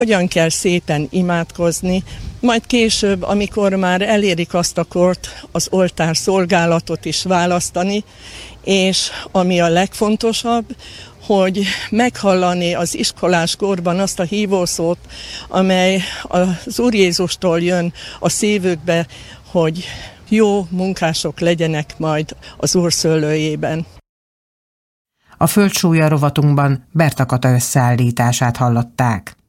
Hogyan kell szépen imádkozni, majd később, amikor már elérik azt a kort, az oltár szolgálatot is választani, és ami a legfontosabb, hogy meghallani az iskolás korban azt a hívószót, amely az Úr Jézustól jön a szívükbe, hogy jó munkások legyenek majd az Úr szőlőjében. A Földsúlya rovatunkban Berta Kata összeállítását hallották.